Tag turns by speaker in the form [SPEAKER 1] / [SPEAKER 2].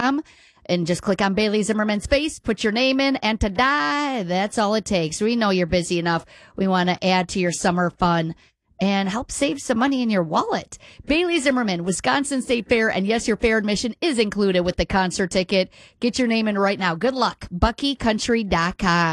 [SPEAKER 1] BaileyZimmerman.com. And just click on Bailey Zimmerman's face, put your name in, and ta-da, that's all it takes. We know you're busy enough. We want to add to your summer fun and help save some money in your wallet. Bailey Zimmerman, Wisconsin State Fair, and yes, your fair admission is included with the concert ticket. Get your name in right now. Good luck. BuckyCountry.com.